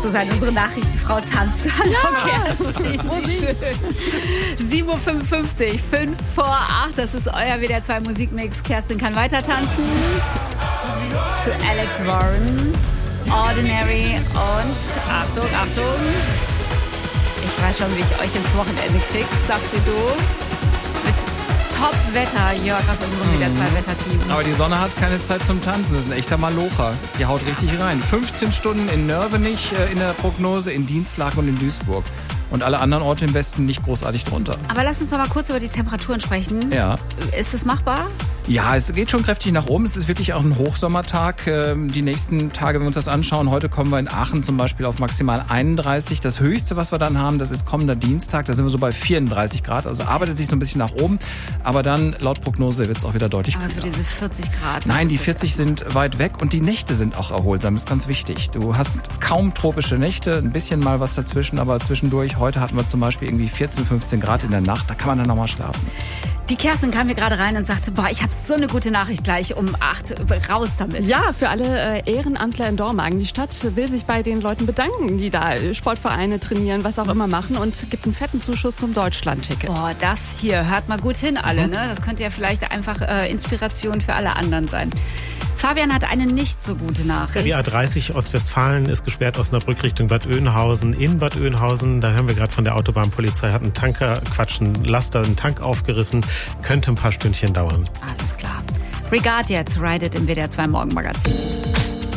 zu sein. Unsere Nachrichtenfrau tanzt. Hallo, Kerstin. Schön. 7.55 Uhr, 5 vor 8. Das ist euer WDR 2 Musikmix. Kerstin kann weiter tanzen. Zu Alex Warren, Ordinary und Achtung, Achtung. Ich weiß schon, wie ich euch ins Wochenende krieg, sagte du. Mit Top-Wetter, Jörg, aus unserem WDR 2 Wetterteam. Aber die Sonne hat keine Zeit zum Tanzen. Das ist ein echter Malocher. Die haut richtig rein. 15 Stunden in Nörvenich in der Prognose, in Dienstlaken und in Duisburg. Und alle anderen Orte im Westen nicht großartig drunter. Aber lass uns noch mal kurz über die Temperaturen sprechen. Ja. Ist es machbar? Ja, es geht schon kräftig nach oben. Es ist wirklich auch ein Hochsommertag. Die nächsten Tage, wenn wir uns das anschauen, heute kommen wir in Aachen zum Beispiel auf maximal 31. Das Höchste, was wir dann haben, das ist kommender Dienstag. Da sind wir so bei 34 Grad. Also arbeitet sich so ein bisschen nach oben. Aber dann, laut Prognose, wird es auch wieder deutlich kühler. Also diese 40 Grad. Nein, die 40 sind weit weg und die Nächte sind auch erholsam. Das ist ganz wichtig. Du hast kaum tropische Nächte, ein bisschen mal was dazwischen, aber zwischendurch. Heute hatten wir zum Beispiel irgendwie 14, 15 Grad in der Nacht. Da kann man dann nochmal schlafen. Die Kerstin kam mir gerade rein und sagte, boah, ich habe so eine gute Nachricht gleich um 8. Raus damit. Ja, für alle Ehrenamtler in Dormagen. Die Stadt will sich bei den Leuten bedanken, die da Sportvereine trainieren, was auch immer machen und gibt einen fetten Zuschuss zum Deutschland-Ticket. Boah, das hier, hört mal gut hin alle. Ne? Das könnte ja vielleicht einfach Inspiration für alle anderen sein. Fabian hat eine nicht so gute Nachricht. Ja, die A30 Ostwestfalen ist gesperrt Osnabrück Richtung Bad Oeynhausen. In Bad Oeynhausen, da hören wir gerade von der Autobahnpolizei, hat ein Laster einen Tank aufgerissen. Könnte ein paar Stündchen dauern. Alles klar. Regard jetzt, Ride It im WDR 2 Morgenmagazin.